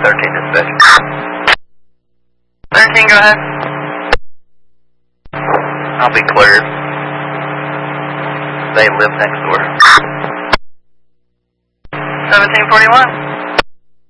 13 dispatch. 13, go ahead. I'll be cleared. They live next door. 1741.